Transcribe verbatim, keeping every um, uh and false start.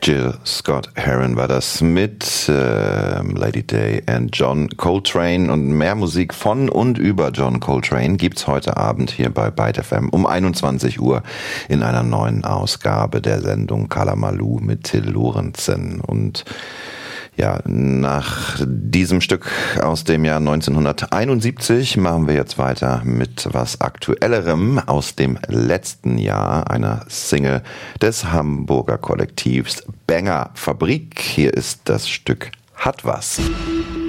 Jill Scott Heron war das mit äh, Lady Day and John Coltrane. Und mehr Musik von und über John Coltrane gibt's heute Abend hier bei Byte F M um einundzwanzig Uhr in einer neuen Ausgabe der Sendung Kalamaloo mit Till Lorenzen. Und ja, nach diesem Stück aus dem Jahr neunzehnhunderteinundsiebzig machen wir jetzt weiter mit was Aktuellerem aus dem letzten Jahr, einer Single des Hamburger Kollektivs Banger Fabrik. Hier ist das Stück Hat was.